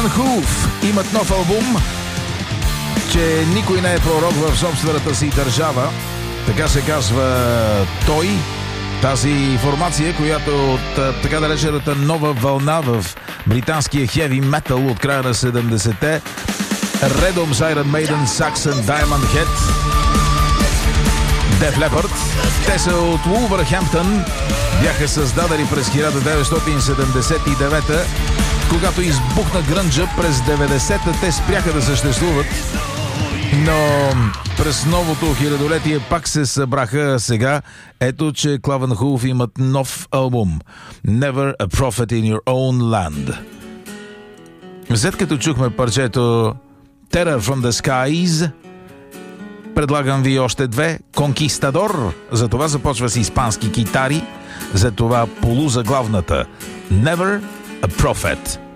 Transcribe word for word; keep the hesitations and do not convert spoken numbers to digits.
Клавен Хуф имат нов албум, че никой не е пророк в собствената си държава. Така се казва той. Тази формация, която от така наречената нова вълна в британския хеви метал от края на седемдесетте, редом с Iron Maiden, Saxon, Diamond Head, Def Leppard. Те са от Улвърхемптън, бяха създадени през хиляда деветстотин седемдесет и девета. Когато избухна грънджа през деветдесета, те спряха да съществуват, но през новото хилядолетие пак се събраха. Сега ето, че Клавен Хуф имат нов албум Never a Prophet in Your Own Land. След като чухме парчето Terror from the Skies, предлагам ви още две. Конкистадор, за това започва с испански китари, за това полузаглавната Never a Prophet.